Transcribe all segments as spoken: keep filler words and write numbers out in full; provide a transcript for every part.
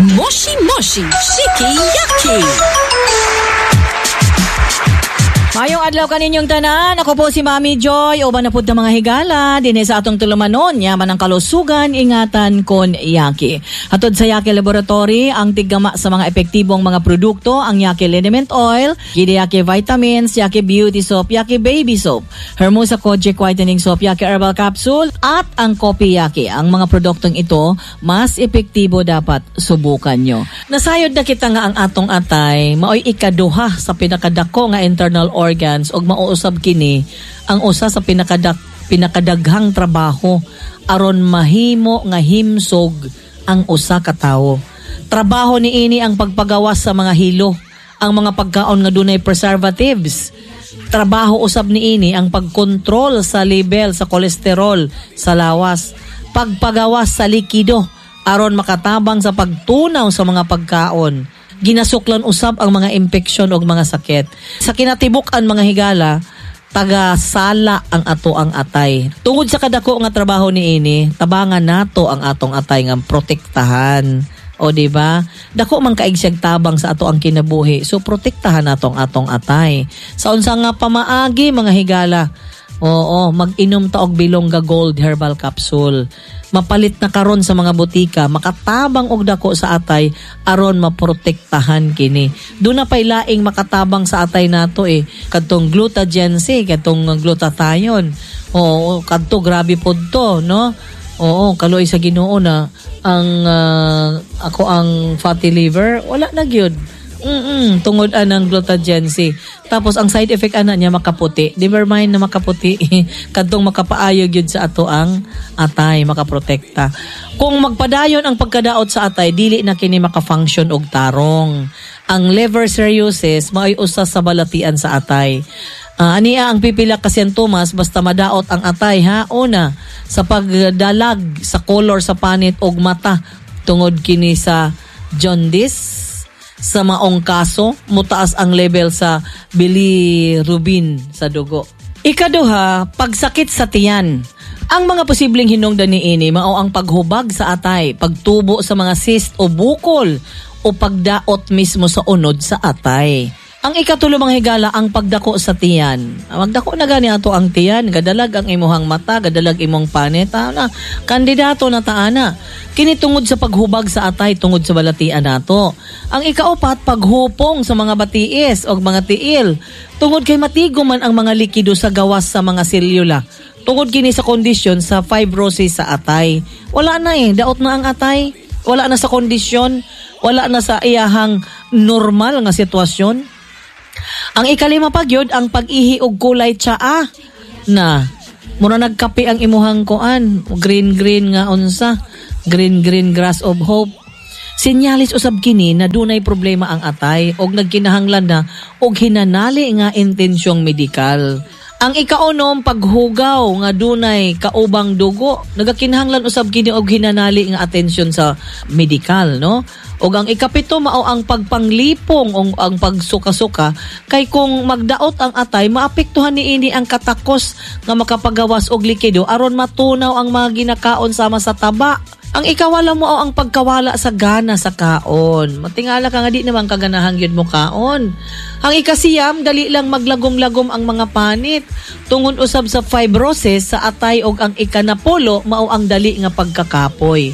Moshi Moshi Shiki-Yaki. Mayong adlaw kaninyong tanan, ako po si Mami Joy, uban na pud mga higala, dinhi sa atong tulumanon, yaman ang kalusugan, ingatan kon Yaki. Hatod sa Yaki Laboratory, ang tiggama sa mga epektibong mga produkto, ang Yaki Liniment Oil, Gide Yaki Vitamins, Yaki Beauty Soap, Yaki Baby Soap, Hermosa Kojic Whitening Soap, Yaki Herbal Capsule, at ang Kopi Yaki. Ang mga produktong ito, mas epektibo dapat subukan nyo. Nasayod na kita nga ang atong atay, maoy ikaduha sa pinakadako nga internal organ organs og mauusab kini ang usa sa pinakadak pinakadaghang trabaho aron mahimo nga himsog ang usa ka tawo. Trabaho niini ang pagpagawas sa mga hilo, ang mga pagkaon nga dunay preservatives. Trabaho usab niini ang pagkontrol sa level sa kolesterol sa lawas, pagpagawas sa likido aron makatabang sa pagtunaw sa mga pagkaon. Ginasuklan usab ang mga impeksyon o mga sakit. Sa kinatibuk-an mga higala, taga-sala ang ato ang atay. Tungod sa kadako nga trabaho niini, tabangan nato ang atong atay nga protektahan. O di ba? Dako man kaig tabang sa ato ang kinabuhi. So protektahan nato ang atong atay. Sa unsa nga pamaagi mga higala, oo, mag-inom ta og Bilongga Gold Herbal Capsule. Mapalit na karon sa mga butika, makatabang og dako sa atay aron maprotektahan kini. Doon na pay laing makatabang sa atay nato eh. Kadtong glutagency, kadtong glutathione. Oo, kadto grabe pod to, no? Oo, kaloy sa Ginoo na ang uh, ako ang fatty liver, wala na gyud. Mm tungod anang glutagency. Tapos ang side effect ana niya makaputi. Never mind na makaputi. Kadtong makapaayog yun sa ato ang atay, makaprotekta. Kung magpadayon ang pagkadaot sa atay, dili na kini makafunction og tarong. Ang liver cirrhosis maoy usa sa balatian sa atay. Uh, aniya ang pipila ka sintomas basta madaot ang atay ha. Una, sa pagdalag sa color sa panit og mata tungod kini sa jaundice. Sa maong kaso, mutaas ang level sa bilirubin sa dugo. Ikaduha, pagsakit sa tiyan. Ang mga posibleng hinungdan niini mao ang paghubag sa atay, pagtubo sa mga cyst o bukol o pagdaot mismo sa unod sa atay. Ang ikatulo mga higala, ang pagdako sa tiyan. Magdako na gani ato ang tiyan, gadalag ang imuhang mata, gadalag imong panit, na kandidato na taana. Kini tungod sa paghubag sa atay tungod sa balatian nato. Ang ikaapat, paghupong sa mga batiis o mga tiil. Tungod kay matigo man ang mga likido sa gawas sa mga selula. Tungod kini sa kondisyon sa fibrosis sa atay. Wala na eh, daot na ang atay. Wala na sa kondisyon, wala na sa iyahang normal nga sitwasyon. Ang ikalima pa gyud ang pag-ihi og kulay tsaa na mura nagkape ang imuhang kuan, green green nga unsa, green green grass of hope. Sinyalis usab kini na dunay problema ang atay og nagkinahanglan na og hinanali nga intensyong medikal. Ang ikaunom, paghugaw nga dunay kaubang dugo, nagakinahanglan usab kini og hinanali nga atensyon sa medikal, no? Og ang ikapito mao ang pagpanglipong o ang pagsuka-suka kay kung magdaot ang atay maapektuhan niini ang katakos nga makapagawas og likido aron matunaw ang mga ginakaon sama sa taba. Ang ikawala mo ang pagkawala sa gana sa kaon. Matingala ka nga di naman kaganahan yun mo kaon. Ang ikasiyam, dali lang maglagom-lagom ang mga panit. Tungod usab sa fibrosis sa atay og ang ikanapulo mao ang dali nga pagkakapoy.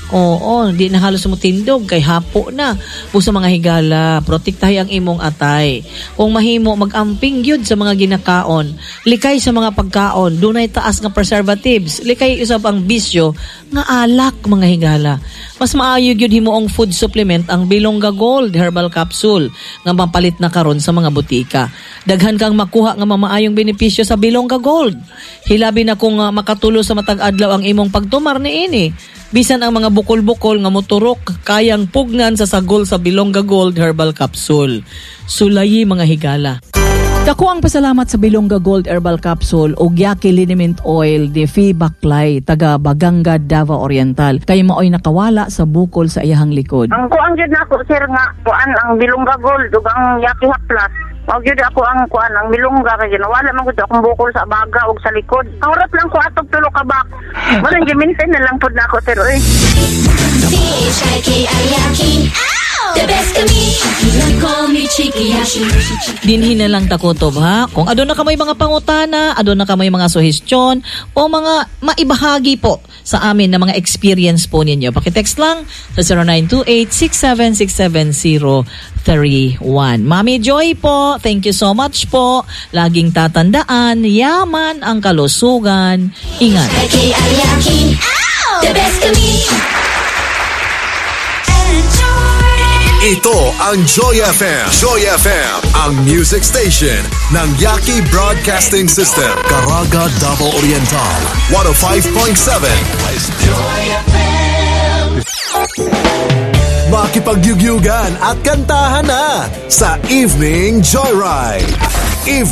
Oo, di na halos mo tindog kay hapo na. O sa mga higala, protektahi ang imong atay. Kung mahimo mag-amping gyud sa mga ginakaon, likay sa mga pagkaon, dunay taas nga preservatives, likay usab ang bisyo nga alak mga higala. Mas maayo gyud himuong food supplement ang Bilongga Gold Herbal Capsule nga mapalit na karon sa mga butika. Daghan kang makuha nga mamaayong benepisyo sa Bilongga Gold. Hilabi na kung uh, makatulo sa matag adlaw ang imong pagtumar niini. Bisan ang mga bukol-bukol nga moturok kayang pugnan sa sagol sa Bilongga Gold Herbal Capsule. Sulayi mga higala. Dako ang pasalamat sa Bilongga Gold Herbal Capsule o Yaki Liniment Oil de Fi Baklay, taga Baganga, Davao Oriental. Kay maoy nakawala sa bukol sa iyahang likod. Ang kuan gyud nako sir nga kuan ang Bilongga Gold ug ang Yaki Haplas. Mao gyud ako ang kuan ang Bilongga kay nawala man gud akong bukol sa baga ug sa likod. Ang lang ko atog tulo ka bak. Wala gyud maintain na lang pud nako sir oy. Dinhin na lang takutob ha. Kung adon na kamay mga pangutana, adon na kamay mga suhestyon o mga maibahagi po sa amin na mga experience po ninyo. Pakitext lang sa zero nine two eight six seven six seven zero three one. Mami Joy po, thank you so much po. Laging tatandaan, yaman ang kalusugan. Ingat. The best to me. Ito ang Joy F M. Joy F M, ang music station ng Yaki Broadcasting System. Caraga, Davao Oriental, one oh five point seven. Joy F M. Makipagyugyugan at kantahan na sa Evening Joyride. Evening